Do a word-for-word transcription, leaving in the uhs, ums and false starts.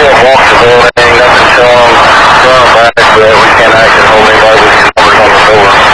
have walked the building, got to show them front and back, but we can't actually hold anybody with numbers on the door.